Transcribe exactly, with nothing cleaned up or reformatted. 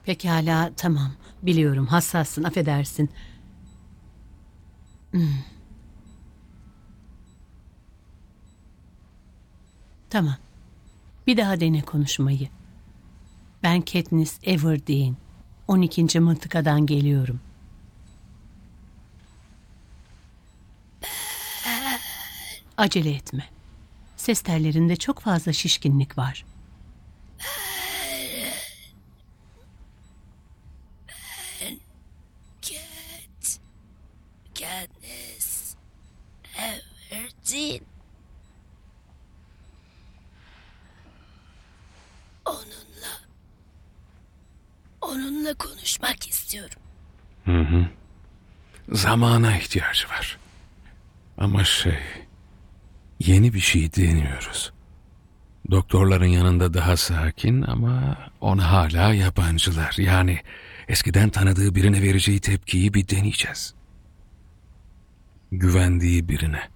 Pekala, tamam. Biliyorum, hassassın, affedersin. Hmm. Tamam. Bir daha dene konuşmayı. Ben Katniss Everdeen. on ikinci mıntıkadan geliyorum. Acele etme. Ses tellerinde çok fazla şişkinlik var. Kat, Katniss Everdeen. Onunla, onunla konuşmak istiyorum. Hı hı. Zamana ihtiyacı var. Ama şey, yeni bir şey deniyoruz. Doktorların yanında daha sakin ama ona hala yabancılar. Yani eskiden tanıdığı birine vereceği tepkiyi bir deneyeceğiz. Güvendiği birine.